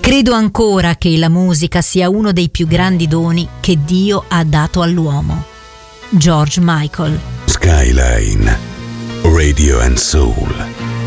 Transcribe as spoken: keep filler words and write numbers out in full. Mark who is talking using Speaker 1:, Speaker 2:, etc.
Speaker 1: Credo ancora che la musica sia uno dei più grandi doni che Dio ha dato all'uomo. George Michael.
Speaker 2: Skyline Radio and Soul.